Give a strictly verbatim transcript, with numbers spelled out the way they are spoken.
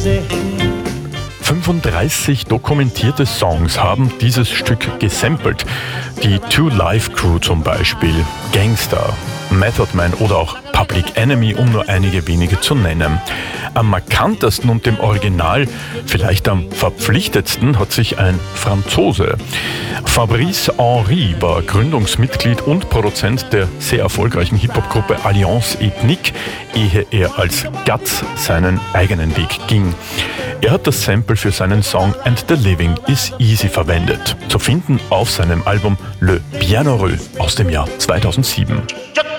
fünfunddreißig dokumentierte Songs haben dieses Stück gesampelt. Die Two Live Crew zum Beispiel, Gangster, Method Man oder auch Public Enemy, um nur einige wenige zu nennen. Am markantesten und dem Original, vielleicht am verpflichtetsten, hat sich ein Franzose. Fabrice Henry war Gründungsmitglied und Produzent der sehr erfolgreichen Hip-Hop-Gruppe Alliance Ethnique, ehe er als Guts seinen eigenen Weg ging. Er hat das Sample für seinen Song And the Living is Easy verwendet, zu finden auf seinem Album Le Bienheureux aus dem Jahr zweitausendsieben.